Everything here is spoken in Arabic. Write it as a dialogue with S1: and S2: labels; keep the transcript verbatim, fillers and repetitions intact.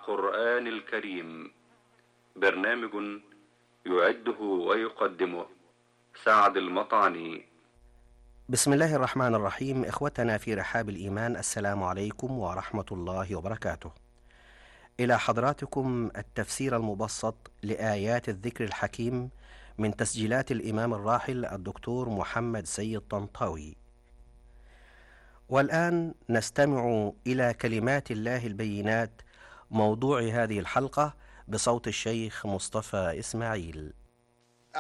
S1: القرآن الكريم. برنامج يعده ويقدمه سعد المطعني.
S2: بسم الله الرحمن الرحيم. إخوتنا في رحاب الإيمان، السلام عليكم ورحمة الله وبركاته. إلى حضراتكم التفسير المبسط لآيات الذكر الحكيم من تسجيلات الإمام الراحل الدكتور محمد سيد طنطاوي. والآن نستمع إلى كلمات الله البينات، موضوع هذه الحلقة بصوت الشيخ مصطفى إسماعيل.